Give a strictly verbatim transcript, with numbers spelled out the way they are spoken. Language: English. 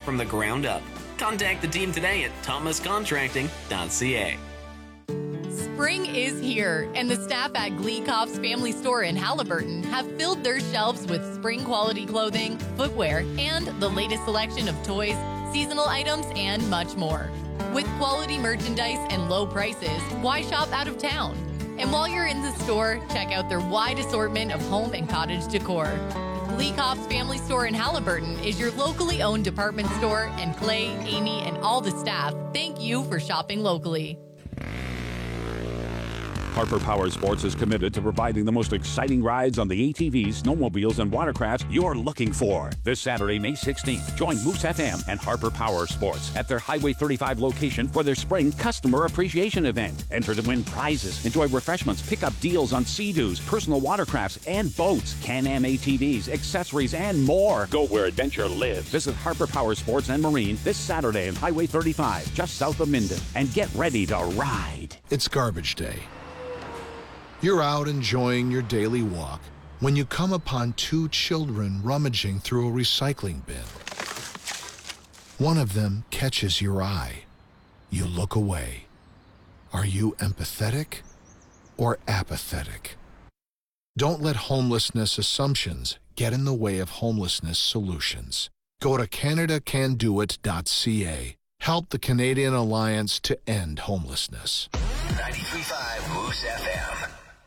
from the ground up. Contact the team today at thomas contracting dot c a. Spring is here, and the staff at Gleekoff's Family Store in Halliburton have filled their shelves with spring-quality clothing, footwear, and the latest selection of toys, seasonal items, and much more. With quality merchandise and low prices, why shop out of town? And while you're in the store, check out their wide assortment of home and cottage decor. Gleekoff's Family Store in Halliburton is your locally owned department store, and Clay, Amy, and all the staff thank you for shopping locally. Harper Power Sports is committed to providing the most exciting rides on the A T Vs, snowmobiles, and watercrafts you're looking for. This Saturday, May sixteenth, join Moose F M and Harper Power Sports at their Highway thirty-five location for their spring customer appreciation event. Enter to win prizes, enjoy refreshments, pick up deals on Sea-Doos, personal watercrafts, and boats, Can-Am A T Vs, accessories, and more. Go where adventure lives. Visit Harper Power Sports and Marine this Saturday on Highway thirty-five, just south of Minden, and get ready to ride. It's garbage day. You're out enjoying your daily walk when you come upon two children rummaging through a recycling bin. One of them catches your eye. You look away. Are you empathetic or apathetic? Don't let homelessness assumptions get in the way of homelessness solutions. Go to canada can do it dot c a. Help the Canadian Alliance to end homelessness. ninety-three point five Moose F M.